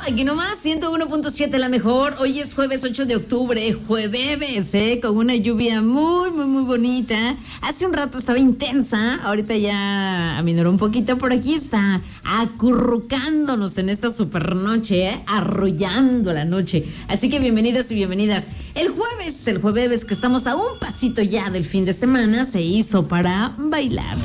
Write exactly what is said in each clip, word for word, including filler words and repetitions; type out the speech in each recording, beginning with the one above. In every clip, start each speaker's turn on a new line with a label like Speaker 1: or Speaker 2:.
Speaker 1: aquí nomás, ciento uno punto siete la mejor. Hoy es jueves ocho de octubre, jueves, ¿eh? Con una lluvia muy, muy, muy bonita. Hace un rato estaba intensa, ahorita ya aminoró un poquito. Por aquí está acurrucándonos en esta super noche, ¿eh? Arrollando la noche. Así que bienvenidos y bienvenidas. El jueves, el jueves que estamos a un pasito ya del fin de semana, se hizo para bailar.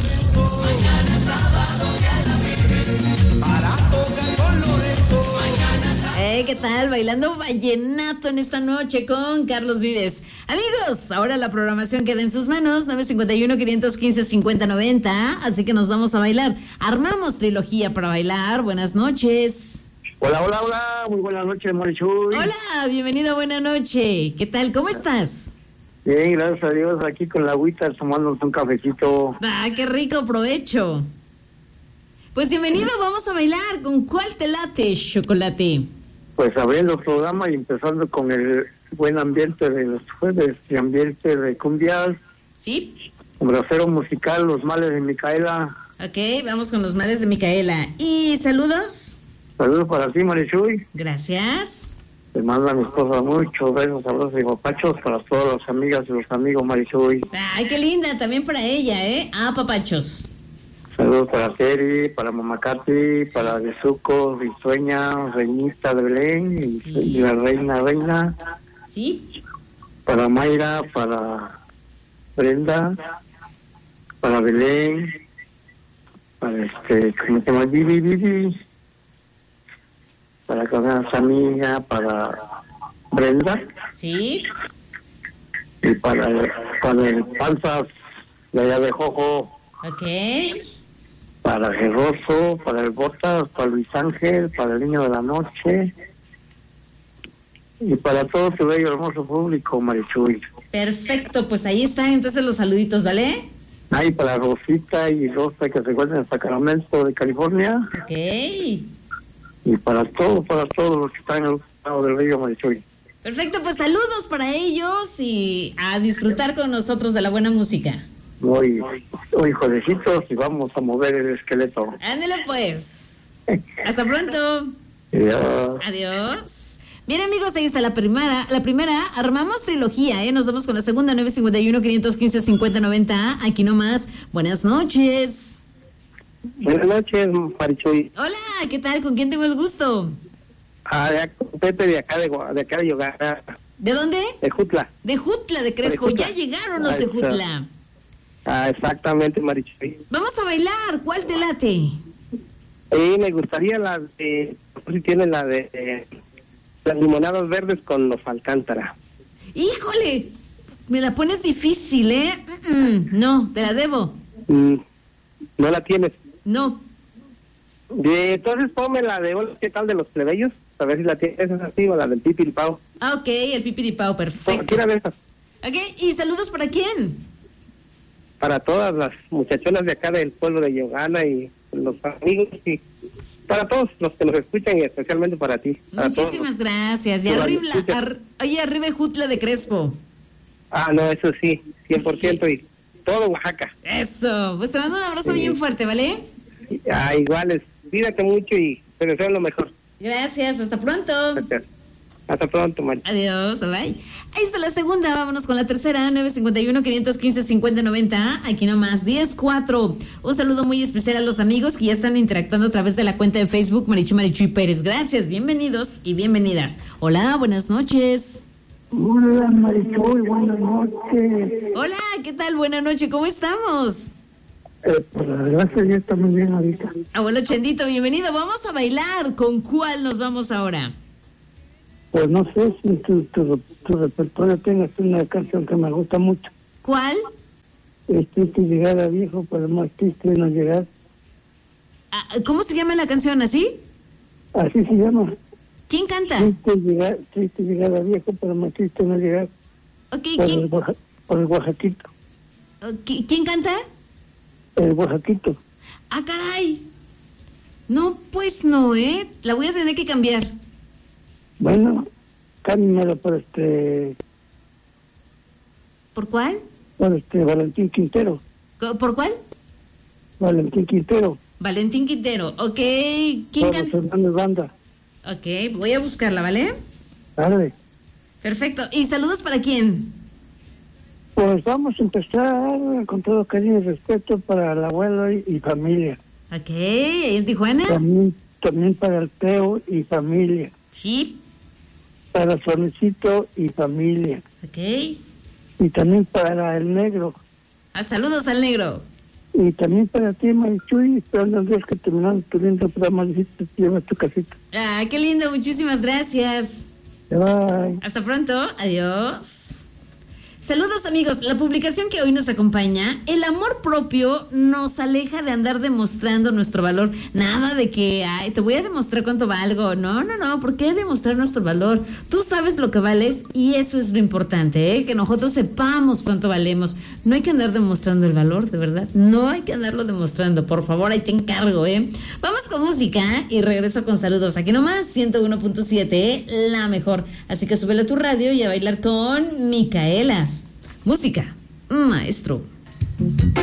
Speaker 1: Eh, ¿qué tal? Bailando vallenato en esta noche con Carlos Vives. Amigos, ahora la programación queda en sus manos, nueve cinco uno, cinco uno cinco, cinco cero nueve cero, así que nos vamos a bailar. Armamos trilogía para bailar. Buenas noches.
Speaker 2: Hola, hola, hola, muy buenas noches, Marichuy.
Speaker 1: Hola, bienvenido, buena noche. ¿Qué tal? ¿Cómo estás?
Speaker 2: Bien, gracias a Dios, aquí con la agüita, tomándonos un cafecito.
Speaker 1: Ah, qué rico, provecho. Pues bienvenido, vamos a bailar. ¿Con cuál te late, chocolate?
Speaker 2: Pues abriendo el programa y empezando con el buen ambiente de los jueves, el ambiente de cumbias.
Speaker 1: Sí.
Speaker 2: Un bracero musical, Los Males de Micaela.
Speaker 1: Ok, vamos con Los Males de Micaela. ¿Y saludos?
Speaker 2: Saludos para ti, Marichuy.
Speaker 1: Gracias.
Speaker 2: Te manda a mi esposa muchos besos, abrazos y papachos para todas las amigas y los amigos, Marichuy.
Speaker 1: Ay, qué linda, también para ella, ¿eh? Ah, papachos.
Speaker 2: Saludos para Terry, para Mamá Katy, para Besuco, Risueña, Reinita de Belén y,
Speaker 1: Sí.
Speaker 2: y la Reina Reina.
Speaker 1: Sí.
Speaker 2: Para Mayra, para Brenda, para Belén, para este, ¿cómo se llama? Vivi, Vivi, para cada amiga, para Brenda,
Speaker 1: Sí.
Speaker 2: y para el, para el Panzas de allá de Jojo,
Speaker 1: Ok.
Speaker 2: para Gerroso, para el Botas, para Luis Ángel, para el Niño de la Noche, y para todo su bello hermoso público, Marichuy.
Speaker 1: Perfecto, pues ahí están entonces los saluditos, ¿vale?
Speaker 2: Ahí para Rosita y Rosa que se encuentran en Sacramento de California.
Speaker 1: Ok.
Speaker 2: Y para todos, para todos los que están en el lado del río Marichuy.
Speaker 1: Perfecto, pues saludos para ellos y a disfrutar con nosotros de la buena música.
Speaker 2: Hoy, hoy juevesitos y vamos a mover el esqueleto.
Speaker 1: Ándale pues. Hasta pronto.
Speaker 2: Ya.
Speaker 1: Adiós. Bien, amigos, ahí está la primera. La primera, armamos trilogía, ¿eh? Nos vamos con la segunda, nueve cinco uno, cinco uno cinco, cinco cero nueve cero. Aquí nomás. Buenas noches.
Speaker 2: Buenas noches, Marichuy.
Speaker 1: Hola, ¿qué tal? ¿Con quién tengo el gusto?
Speaker 2: Ah, de acá, Pepe de acá de, Gua- de acá de Yogara,
Speaker 1: ¿De dónde?
Speaker 2: de Jutla.
Speaker 1: De Jutla, de Crespo.
Speaker 2: De Jutla.
Speaker 1: Ya llegaron los
Speaker 2: Ahí
Speaker 1: de
Speaker 2: está.
Speaker 1: Jutla.
Speaker 2: Ah, exactamente, Marichuy.
Speaker 1: Vamos a bailar. ¿Cuál te late?
Speaker 2: Y me gustaría la de, si tiene la de eh, las limonadas verdes con los Alcántara.
Speaker 1: ¡Híjole! Me la pones difícil, ¿eh? Mm-mm. No, te la debo.
Speaker 2: Mm, ¿no la tienes?
Speaker 1: No.
Speaker 2: De, entonces ponme la de hola, ¿qué tal de los plebeyos? A ver si la tienes, es así, o la del pipiripao.
Speaker 1: Ah, ok, el pipiripao, perfecto.
Speaker 2: Cualquiera de esas.
Speaker 1: Ok, ¿y saludos para quién?
Speaker 2: Para todas las muchachonas de acá del pueblo de Yogana y los amigos y para todos los que nos escuchan y especialmente para ti. Para
Speaker 1: Muchísimas
Speaker 2: todos.
Speaker 1: gracias. Y
Speaker 2: Todas
Speaker 1: arriba,
Speaker 2: las escuchas.
Speaker 1: ar- oye, arriba Jutla de Crespo.
Speaker 2: Ah, no, eso sí, cien por ciento y todo Oaxaca.
Speaker 1: Eso, pues te mando un abrazo
Speaker 2: Sí.
Speaker 1: bien fuerte, ¿vale?
Speaker 2: Ah, iguales, cuídate mucho y te deseo lo mejor.
Speaker 1: Gracias, hasta pronto.
Speaker 2: Hasta pronto, Mari.
Speaker 1: Adiós, bye. Ahí está la segunda, vámonos con la tercera, nueve cinco uno, cinco uno cinco, cinco cero nueve cero. Aquí nomás, diez cuatro. Un saludo muy especial a los amigos que ya están interactuando a través de la cuenta de Facebook Marichuy Marichuy Pérez. Gracias, bienvenidos y bienvenidas. Hola, buenas noches.
Speaker 2: Hola, Marichuy, buenas noches.
Speaker 1: Hola, ¿qué tal? Buenas noches, ¿cómo estamos?
Speaker 2: Eh, pues la verdad es que ya está muy bien ahorita.
Speaker 1: Abuelo Chendito, bienvenido. Vamos a bailar. ¿Con cuál nos vamos ahora?
Speaker 2: Pues no sé si tu, tu, tu repertorio tengas una canción que me gusta mucho.
Speaker 1: ¿Cuál?
Speaker 2: Es triste llegar a viejo, pero más triste no llegar.
Speaker 1: Ah, ¿cómo se llama la canción? ¿Así?
Speaker 2: Así se llama.
Speaker 1: ¿Quién canta?
Speaker 2: Triste llegar, triste llegar a viejo, pero más triste no llegar.
Speaker 1: Ok,
Speaker 2: Por el,
Speaker 1: ¿quién,
Speaker 2: Oaxa- por el Oaxaquito.
Speaker 1: ok, ¿quién canta?
Speaker 2: El Oaxaquito.
Speaker 1: Ah, caray. No, pues no, ¿eh? La voy a tener que cambiar.
Speaker 2: Bueno, cámbiamelo por este,
Speaker 1: ¿Por cuál?
Speaker 2: por este Valentín Quintero.
Speaker 1: Co- ¿Por cuál?
Speaker 2: Valentín Quintero.
Speaker 1: Valentín Quintero. Ok, ¿quién
Speaker 2: Por los
Speaker 1: canta?
Speaker 2: hermanos Banda.
Speaker 1: Ok, voy a buscarla, ¿vale?
Speaker 2: Dale.
Speaker 1: Perfecto. ¿Y saludos para quién?
Speaker 2: Pues vamos a empezar con todo cariño y respeto para el abuelo y, y familia.
Speaker 1: Ok, ¿y en Tijuana?
Speaker 2: También, también para el Teo y familia.
Speaker 1: Sí.
Speaker 2: Para Solicito y familia.
Speaker 1: Ok.
Speaker 2: Y también para el negro.
Speaker 1: Ah, saludos al negro.
Speaker 2: Y también para ti, Marichuy, esperando a Dios que terminando tu lindo programa, te llevas tu casita.
Speaker 1: Ah, qué lindo, muchísimas gracias.
Speaker 2: Bye.
Speaker 1: Hasta pronto, adiós. Saludos amigos, la publicación que hoy nos acompaña, el amor propio nos aleja de andar demostrando nuestro valor. Nada de que, ay, te voy a demostrar cuánto valgo. No, no, no, ¿por qué demostrar nuestro valor? Tú sabes lo que vales y eso es lo importante, ¿eh? Que nosotros sepamos cuánto valemos. No hay que andar demostrando el valor, de verdad. No hay que andarlo demostrando, por favor, ahí te encargo, ¿eh? Vamos con música y regreso con saludos. Aquí nomás, ciento uno punto siete, ¿eh? La mejor. Así que súbele a tu radio y a bailar con Micaelas. Música, maestro.